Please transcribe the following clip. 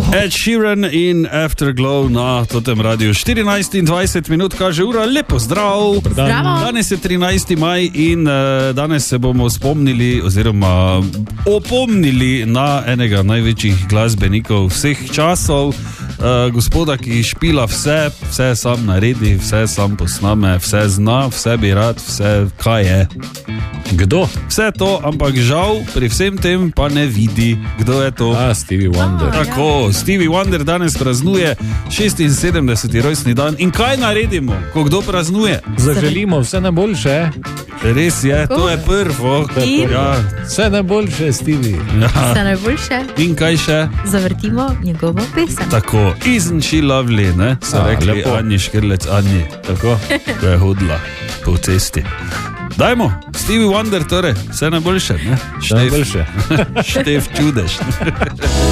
Ed Sheeran in Afterglow na totem radiju. 14 in 20 minut kaže ura. Lepo zdrav. Danes je 13. maj in danes se bomo spomnili oziroma opomnili na enega največjih glasbenikov vseh časov. Gospoda, ki špila vse sam naredi, vse sam posname, vse zna, vse bi rad, vse kaj je. Kdo? Vse to, ampak žal pri vsem tem pa ne vidi, kdo je to. Stevie Wonder. Tako, Stevie Wonder danes praznuje 76. rojstni dan. In kaj naredimo, ko kdo praznuje? Zaželimo vse najboljše. Res je, to je prvo. Ja. Vse najboljše, Stevie. Ja. Vse najboljše. In kaj še? Zavrtimo njegovo pesem. Tako, isn't she lovely, ne? So rekli lepo. Anji Škrlec, Anji. Tako, ko je hodila po cesti. Dajmo, Stevie Wonder torej, vse najboljše, ne? Vse najboljše. Štef čudež.